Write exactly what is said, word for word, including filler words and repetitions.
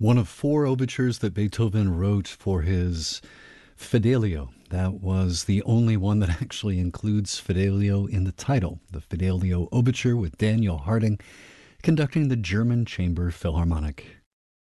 One of four overtures that Beethoven wrote for his Fidelio. That was the only one that actually includes Fidelio in the title. The Fidelio Overture with Daniel Harding conducting the German Chamber Philharmonic.